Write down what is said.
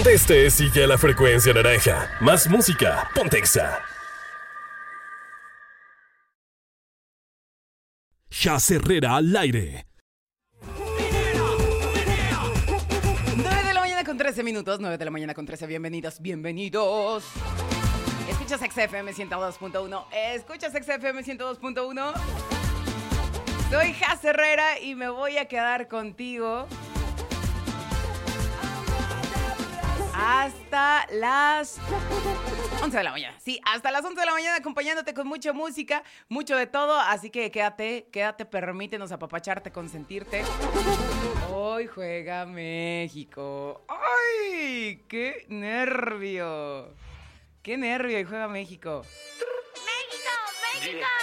Donde estés, sigue a la frecuencia naranja. Más música, ponte Exa. Jazz Herrera al aire. 9 de la mañana con 13 minutos, 9 de la mañana con 13, bienvenidos. Escuchas XFM 102.1, escuchas XFM 102.1. Soy Jazz Herrera y me voy a quedar contigo hasta las 11 de la mañana. Sí, hasta las 11 de la mañana acompañándote con mucha música, mucho de todo. Así que quédate, permítenos apapacharte, consentirte. Hoy juega México. ¡Ay! ¡Qué nervio! ¡Qué nervio! Y juega México. ¡México! ¡México!